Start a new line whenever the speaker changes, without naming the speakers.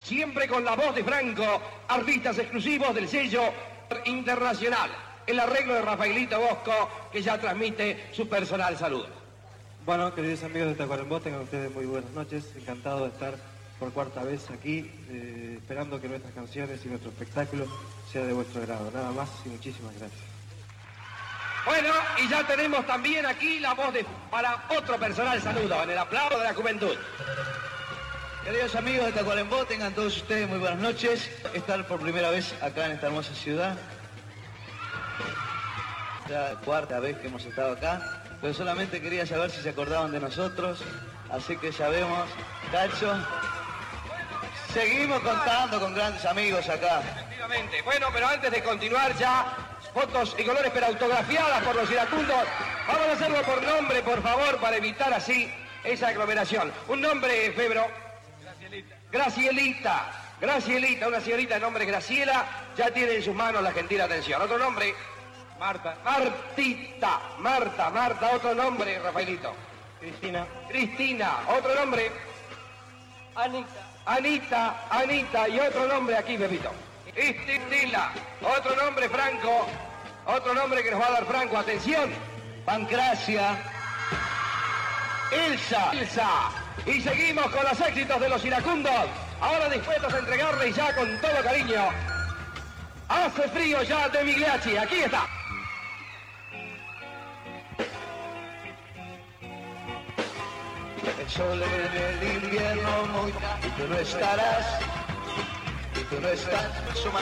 siempre con la voz de Franco, artistas exclusivos del sello internacional. El arreglo de Rafaelito Bosco, que ya transmite su personal saludo.
Bueno, queridos amigos de Tacuarembó, tengan ustedes muy buenas noches. Encantado de estar por cuarta vez aquí, esperando que nuestras canciones y nuestro espectáculo sea de vuestro agrado. Nada más y muchísimas gracias.
Bueno, y ya tenemos también aquí la voz para otro personal saludo, en el aplauso de la juventud.
Queridos amigos de Tacuarembó, tengan todos ustedes muy buenas noches. Estar por primera vez acá en esta hermosa ciudad. La cuarta vez que hemos estado acá, pero solamente quería saber si se acordaban de nosotros, así que ya vemos, Cacho. Seguimos contando con grandes amigos acá.
Efectivamente. Bueno, pero antes de continuar ya, fotos y colores pero autografiadas por los iracundos, vamos a hacerlo por nombre, por favor, para evitar así esa aglomeración. Un nombre, Febro. Gracielita, una señorita de nombre Graciela, ya tiene en sus manos la gentil atención. Otro nombre. Marta, otro nombre, Rafaelito. Cristina, otro nombre. Anita, y otro nombre aquí, Pepito. Estela, otro nombre, Franco, otro nombre que nos va a dar Franco, atención.
Pancracia.
Elsa, y seguimos con los éxitos de los iracundos, ahora dispuestos a entregarles ya con todo cariño. Hace frío ya de Migliacci, aquí está.
El sol en el invierno muy y tú no estarás,